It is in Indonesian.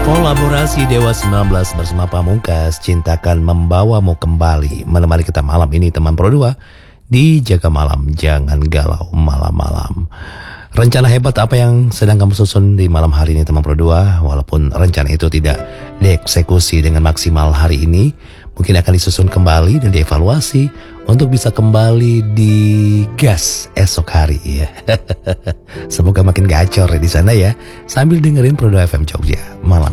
Kolaborasi Dewa 19 bersama Pamungkas, Cintakan Membawamu Kembali, menemani kita malam ini teman Pro 2 di Jaga Malam, jangan galau malam-malam. Rencana hebat apa yang sedang kamu susun di malam hari ini teman Pro 2? Walaupun rencana itu tidak dieksekusi dengan maksimal hari ini, mungkin akan disusun kembali dan dievaluasi untuk bisa kembali digas esok hari ya. Semoga makin gacor di sana ya, sambil dengerin Pro 2 FM Jogja malam.